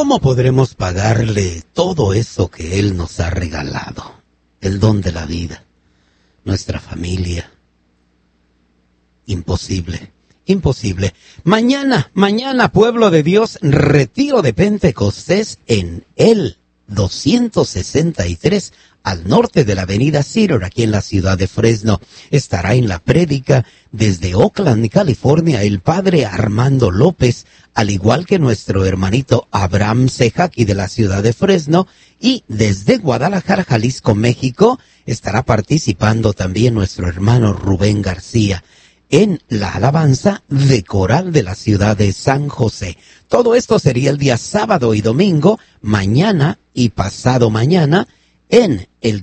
¿Cómo podremos pagarle todo eso que Él nos ha regalado? El don de la vida, nuestra familia. Imposible, imposible. Mañana, pueblo de Dios, retiro de Pentecostés en el 263 al norte de la avenida Cedar, aquí en la ciudad de Fresno. Estará en la prédica desde Oakland, California, el padre Armando López, al igual que nuestro hermanito Abraham Sejaki de la ciudad de Fresno, y desde Guadalajara, Jalisco, México, estará participando también nuestro hermano Rubén García en la alabanza de coral de la ciudad de San José. Todo esto sería el día sábado y domingo, mañana y pasado mañana, en el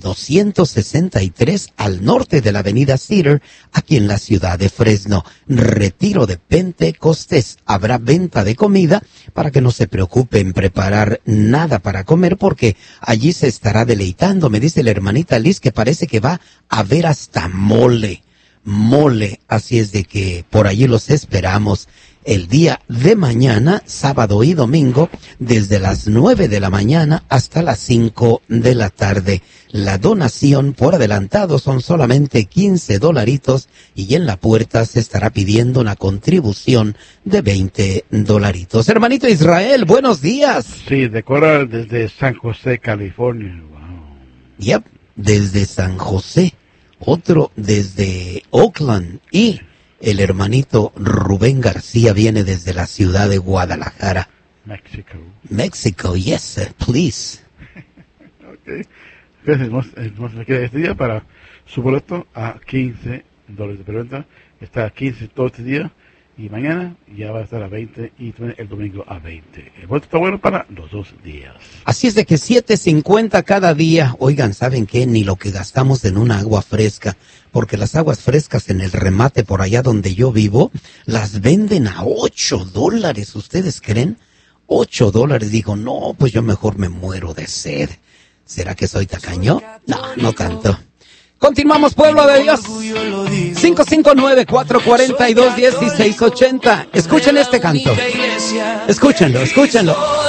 263 al norte de la avenida Cedar, aquí en la ciudad de Fresno. Retiro de Pentecostés. Habrá venta de comida para que no se preocupe en preparar nada para comer, porque allí se estará deleitando. Me dice la hermanita Liz que parece que va a haber hasta mole, así es de que por allí los esperamos el día de mañana, sábado y domingo, desde las 9 de la mañana hasta las 5 de la tarde. La donación por adelantado son solamente $15 y en la puerta se estará pidiendo una contribución de $20. Hermanito Israel, buenos días. Sí, decora desde San José, California. Wow. Yep, desde San José. Otro desde Oakland, y el hermanito Rubén García viene desde la ciudad de Guadalajara. México, yes, sir, please. Ok. Este día para su boleto a $15 de preventa. Está a 15 todo este día. Y mañana ya va a estar a 20 y el domingo a 20. El boleto está bueno para los 2 días. Así es de que $7.50 cada día. Oigan, ¿saben qué? Ni lo que gastamos en una agua fresca. Porque las aguas frescas en el remate por allá donde yo vivo, las venden a $8. ¿Ustedes creen? $8. Digo, no, pues yo mejor me muero de sed. ¿Será que soy tacaño? No, no tanto. Continuamos, pueblo de Dios. 559-442-1680. Escuchen este canto. Escúchenlo.